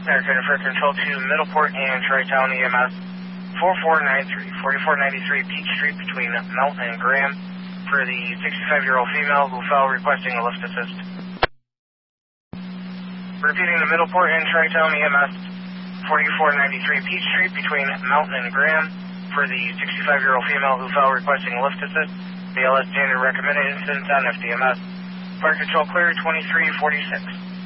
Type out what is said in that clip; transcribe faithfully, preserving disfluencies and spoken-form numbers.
American for Control to Middleport and Tri-Town E M S four four nine three, forty-four ninety-three Peach Street between Mount and Graham for the sixty-five-year-old female who fell requesting a lift assist. Repeating the Middleport and Tri-Town E M S forty-four ninety-three Peach Street between Mountain and Graham for the sixty-five-year-old female who fell requesting a lift assist. B L S standard recommended incidents on F D M S. Fire control clear twenty-three forty-six.